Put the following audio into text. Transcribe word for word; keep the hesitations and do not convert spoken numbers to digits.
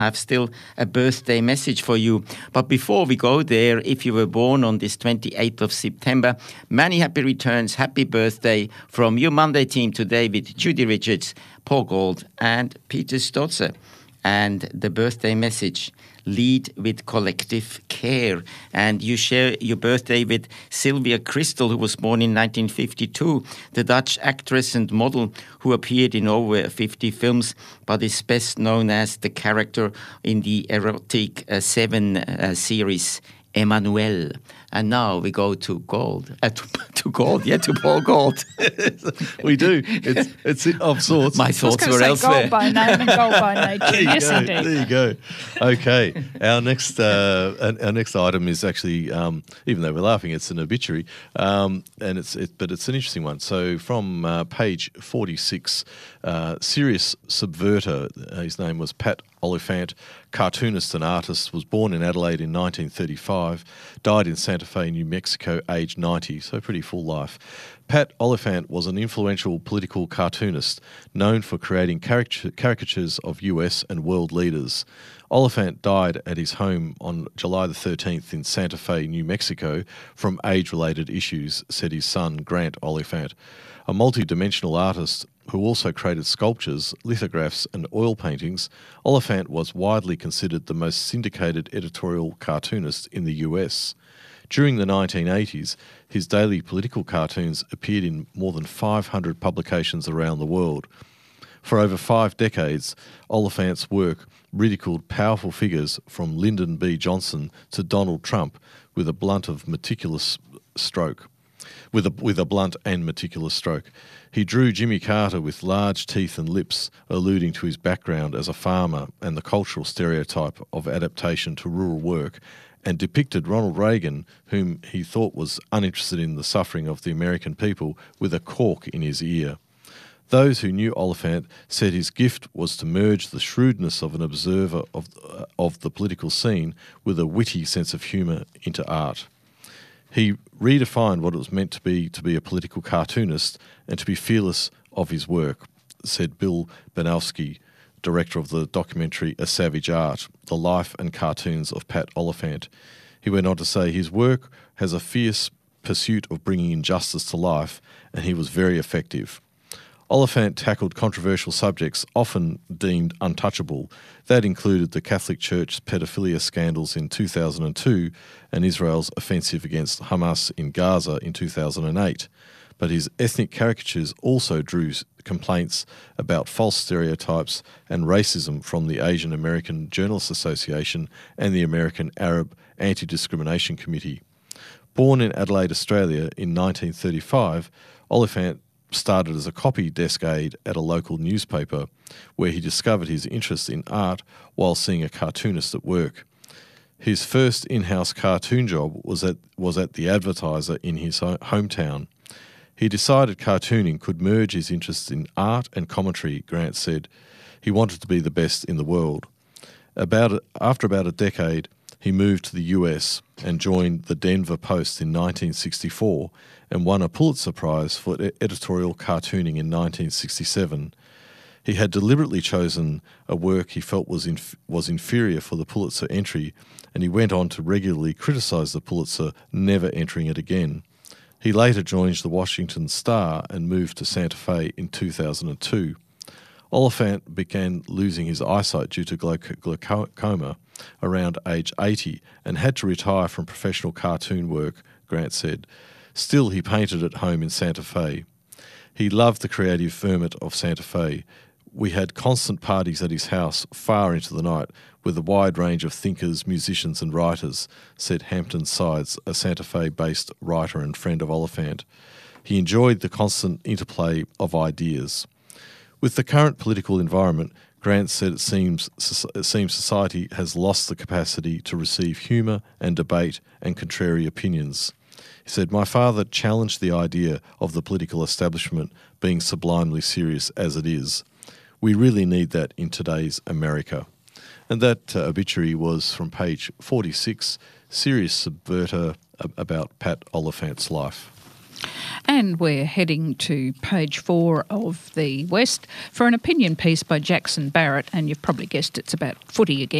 I have still a birthday message for you. But before we go there, if you were born on this twenty-eighth of September, many happy returns, happy birthday from your Monday team today with Judy Richards, Paul Gold and Peter Stotzer. And the birthday message, lead with collective care. And you share your birthday with Sylvia Kristel, who was born in nineteen fifty-two, the Dutch actress and model who appeared in over fifty films, but is best known as the character in the erotic uh, Seven uh, series, Emmanuel. And now we go to Gold. Uh, to, to Gold, yeah, to Paul Gold. We do. It's it's of sorts. My thoughts were say elsewhere. Gold by name and gold by nature. There you Yes, go. indeed. There you go. Okay, our next uh, our our next item is actually, um, even though we're laughing, it's an obituary, um, and it's it, but it's an interesting one. So from uh, page forty-six, uh, serious subverter. Uh, his name was Pat Oliphant, cartoonist and artist, was born in Adelaide in nineteen thirty-five, died in Santa Fe, New Mexico, aged ninety, so pretty full life. Pat Oliphant was an influential political cartoonist known for creating caricature, caricatures of U S and world leaders. Oliphant died at his home on July the thirteenth in Santa Fe, New Mexico, from age-related issues, said his son, Grant Oliphant. A multi-dimensional artist who also created sculptures, lithographs and oil paintings, Oliphant was widely considered the most syndicated editorial cartoonist in the U S. During the nineteen eighties, his daily political cartoons appeared in more than five hundred publications around the world. For over five decades, Oliphant's work ridiculed powerful figures from Lyndon B. Johnson to Donald Trump with a blunt of meticulous stroke. With a, with a blunt and meticulous stroke. He drew Jimmy Carter with large teeth and lips, alluding to his background as a farmer and the cultural stereotype of adaptation to rural work, and depicted Ronald Reagan, whom he thought was uninterested in the suffering of the American people, with a cork in his ear. Those who knew Oliphant said his gift was to merge the shrewdness of an observer of, uh, of the political scene with a witty sense of humour into art. He redefined what it was meant to be to be a political cartoonist and to be fearless of his work, said Bill Banowski, director of the documentary A Savage Art, The Life and Cartoons of Pat Oliphant. He went on to say his work has a fierce pursuit of bringing injustice to life, and he was very effective. Oliphant tackled controversial subjects often deemed untouchable. That included the Catholic Church's pedophilia scandals in two thousand two and Israel's offensive against Hamas in Gaza in two thousand eight. But his ethnic caricatures also drew complaints about false stereotypes and racism from the Asian American Journalists Association and the American Arab Anti-Discrimination Committee. Born in Adelaide, Australia in nineteen thirty-five, Oliphant started as a copy desk aide at a local newspaper where he discovered his interest in art while seeing a cartoonist at work. His first in-house cartoon job was at, was at The Advertiser in his ho- hometown. He decided cartooning could merge his interests in art and commentary, Grant said. He wanted to be the best in the world. About a, after about a decade, he moved to the U S and joined the Denver Post in nineteen sixty-four and won a Pulitzer Prize for editorial cartooning in nineteen sixty-seven. He had deliberately chosen a work he felt was inf- was inferior for the Pulitzer entry, and he went on to regularly criticise the Pulitzer, never entering it again. He later joined the Washington Star and moved to Santa Fe in two thousand two. Oliphant began losing his eyesight due to glauc- glaucoma around age eighty and had to retire from professional cartoon work, Grant said. Still, he painted at home in Santa Fe. He loved the creative ferment of Santa Fe. We had constant parties at his house far into the night with a wide range of thinkers, musicians and writers, said Hampton Sides, a Santa Fe-based writer and friend of Oliphant. He enjoyed the constant interplay of ideas. With the current political environment, Grant said it seems, it seems society has lost the capacity to receive humour and debate and contrary opinions. He said, "My father challenged the idea of the political establishment being sublimely serious as it is. We really need that in today's America." And that uh, obituary was from page forty-six, Serious Subverter, about Pat Oliphant's life. And we're heading to page four of the West for an opinion piece by Jackson Barrett, and you've probably guessed it's about footy again.